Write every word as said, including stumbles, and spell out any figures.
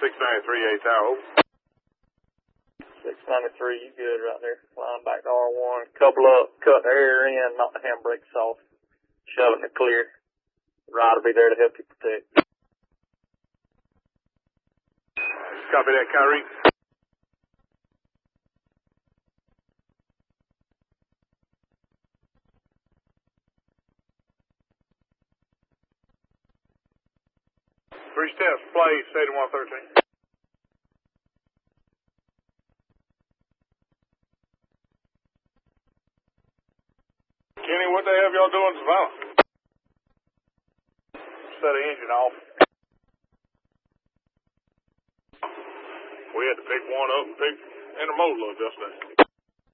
six ninety-three, eight Tower. six ninety-three, you good right there. Line back to R one. Couple up, cut the air in, knock the handbrakes off. Shove it in the clear. Ride will be there to help you protect. Copy that, Kyrie. Three steps, place, eighty-one thirteen. Kenny, what the hell have y'all doing in Savannah? Set the engine off. We had to pick one up and pick intermodal up yesterday.